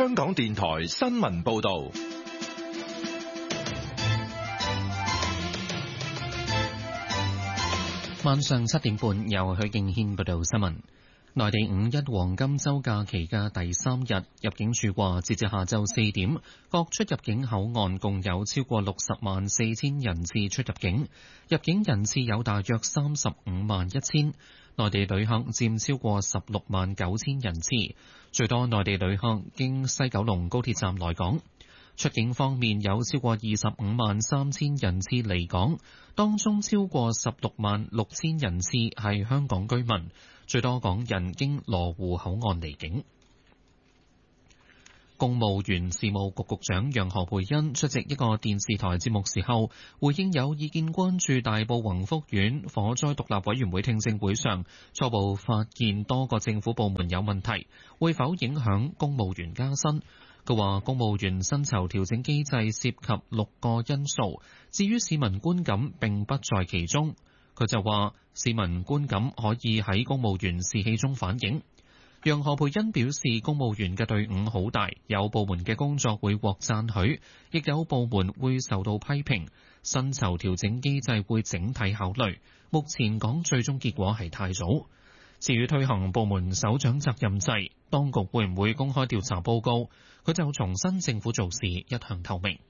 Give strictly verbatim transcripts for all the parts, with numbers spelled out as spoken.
香港電台新聞報道。 晚上七點半，由許敬軒報道新聞。內地五一黃金週假期嘅第三日，入境處話，截至下晝四點，各出入境口岸共有超過六十萬四千人次出入境，入境人次有大約三十五萬一千，內地旅客佔超過十六萬九千人次，最多內地旅客經西九龍高鐵站來港。出境方面有超過二十五萬三千人次離港，當中超過十六萬六千人次係香港居民，最多港人經羅湖口岸離境。公務員事務局局長楊何蓓茵出席一個電視台節目時候，回應有意見關注大埔宏福苑火災獨立委員會聽證會上初步發現多個政府部門有問題，會否影響公務員加薪？佢話公務員薪酬調整機制涉及六個因素，至於市民觀感並不在其中。佢就話市民觀感可以喺公務員士氣中反映。楊何蓓茵表示，公務員嘅隊伍好大，有部門嘅工作會獲讚許，亦有部門會受到批評。薪酬調整機制會整體考慮，目前講最終結果係太早。至於推行部門首長責任制，當局會唔會公開調查報告？佢就重申政府做事一向透明。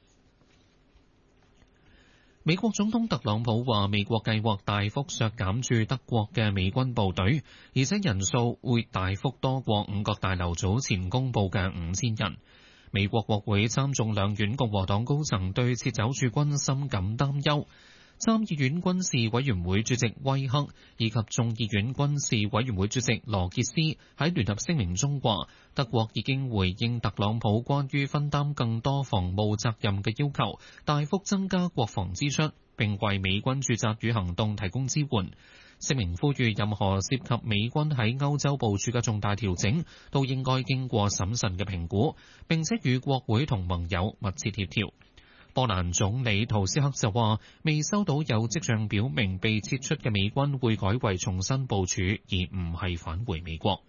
美國總統特朗普話，美國計劃大幅削減駐德國嘅美軍部隊，而且人數會大幅多過五角大樓早前公佈嘅五千人。美國國會參眾兩院共和黨高層對撤走駐軍深感擔憂。參議院軍事委員會主席威克以及眾議院軍事委員會主席羅傑斯喺聯合聲明中話，德國已經回應特朗普關於分擔更多防務責任嘅要求，大幅增加國防支出，並為美軍駐紮與行動提供支援。聲明呼籲任何涉及美軍喺歐洲部署嘅重大調整，都應該經過審慎嘅評估，並且與國會同盟友密切協調。波蘭總理圖斯克就話，未收到有跡象表明被撤出嘅美軍會改為重新部署，而唔係返回美國。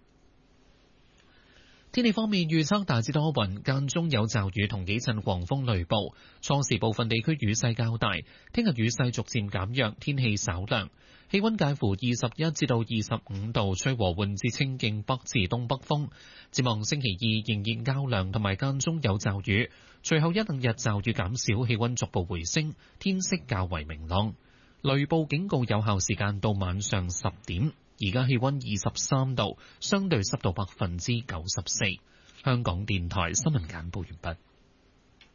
天氣方面預測大致多雲，間中有驟雨同幾陣狂風雷暴，初時部分地區雨勢較大。聽日雨勢逐漸減弱，天氣稍涼，氣溫介乎二十一至到二十五度，吹和緩至清勁北至東北風。展望星期二仍然較涼，同埋間中有驟雨，隨後一兩日驟雨減少，氣溫逐步回升，天色較為明朗。雷暴警告有效時間到晚上十點。而家氣溫二十三度，相對濕度百分之九十四。香港電台新聞簡報完畢。